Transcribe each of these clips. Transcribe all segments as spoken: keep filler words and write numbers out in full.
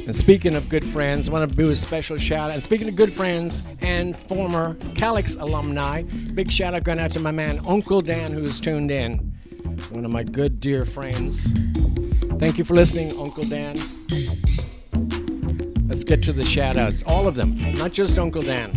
And speaking of good friends, I want to do a special shout out. And speaking of good friends and former Calix alumni, big shout out going out to my man Uncle Dan, who's tuned in. One of my good dear friends. Thank you for listening, Uncle Dan. Let's get to the shout outs. All of them, not just Uncle Dan.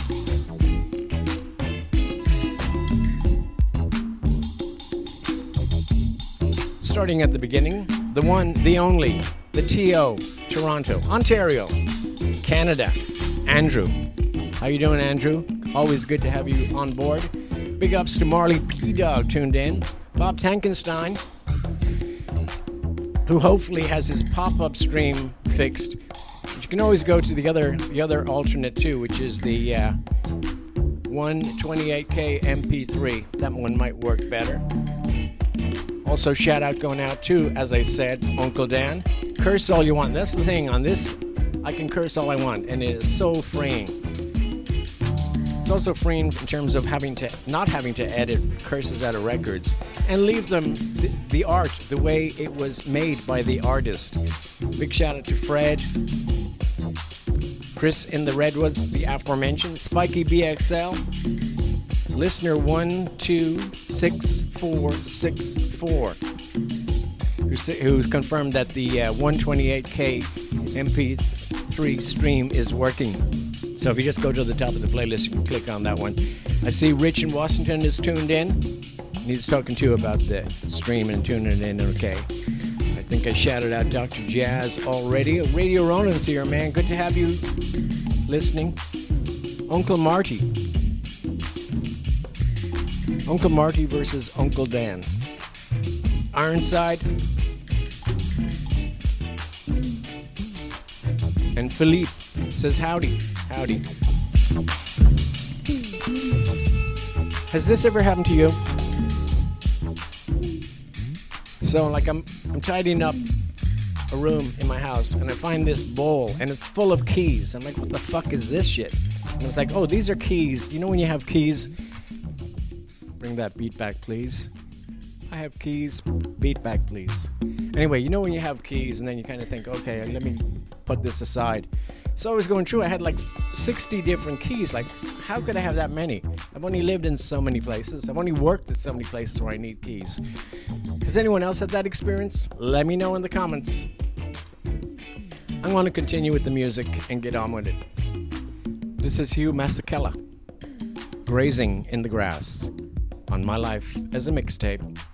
Starting at the beginning, the one, the only, the T O, Toronto, Ontario, Canada, Andrew. How you doing, Andrew? Always good to have you on board. Big ups to Marley P-Dog tuned in. Bob Tankenstein, who hopefully has his pop-up stream fixed. But you can always go to the other the other alternate too, which is the uh, one twenty-eight K M P three. That one might work better. Also, shout out going out to, as I said, Uncle Dan. Curse all you want. That's the thing on this. I can curse all I want, and it is so freeing. It's also freeing in terms of having to not having to edit curses out of records and leave them the, the art the way it was made by the artist. Big shout out to Fred, Chris in the Redwoods, the aforementioned, Spiky B X L, listener one two six four six four, who who confirmed that the uh, one twenty-eight K M P three stream is working. So if you just go to the top of the playlist, you can click on that one. I see Rich in Washington is tuned in. He's talking to you about the stream and tuning in, okay. I think I shouted out Doctor Jazz already. Radio Ronan's here, man. Good to have you listening. Uncle Marty. Uncle Marty versus Uncle Dan. Ironside. And Philippe says howdy. Howdy. Has this ever happened to you? So, like, I'm I'm tidying up a room in my house, and I find this bowl, and it's full of keys. I'm like, what the fuck is this shit? And I was like, oh, these are keys. You know when you have keys? Bring that beat back, please. I have keys. Beat back, please. Anyway, you know when you have keys, and then you kind of think, okay, let me put this aside. So I was going through, I had like sixty different keys. Like, how could I have that many? I've only lived in so many places. I've only worked at so many places where I need keys. Has anyone else had that experience? Let me know in the comments. I want to continue with the music and get on with it. This is Hugh Masekela, Grazing in the Grass, on My Life as a Mixtape.